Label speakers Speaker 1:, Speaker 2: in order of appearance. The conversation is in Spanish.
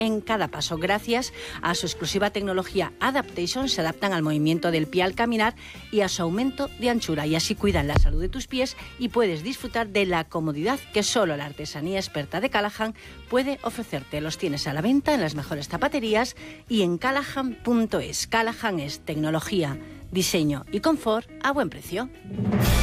Speaker 1: en cada paso. Gracias a su exclusiva tecnología Adaptation se adaptan al movimiento del pie al caminar y a su aumento de anchura, y así cuidan la salud de tus pies y puedes disfrutar de la comodidad que solo la artesanía experta de Callahan puede ofrecerte. Los tienes a la venta en las mejores zapaterías y en callahan.es. Callahan es tecnología, diseño y confort a buen precio.